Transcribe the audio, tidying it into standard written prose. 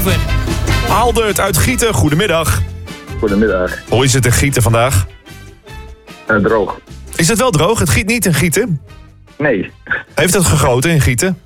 over. Aldert uit Gieten, goedemiddag. Goedemiddag. Hoe is het in Gieten vandaag? Droog. Is het wel droog? Het giet niet in Gieten. Nee. Heeft het gegoten in Gieten?